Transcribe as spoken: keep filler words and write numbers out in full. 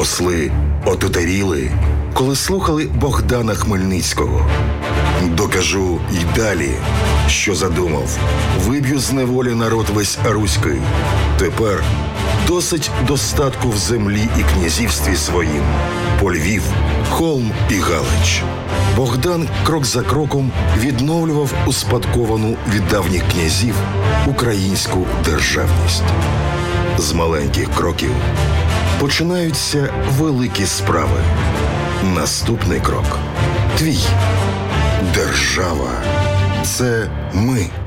посли отутаріли, коли слухали Богдана Хмельницького. Докажу й далі, що задумав. Виб'ю з неволі народ весь руський. Тепер досить достатку в землі і князівстві своїм. По Львів, Холм і Галич. Богдан крок за кроком відновлював успадковану від давніх князів українську державність. З маленьких кроків починаються великі справи. Наступний крок – твій. Держава – це ми.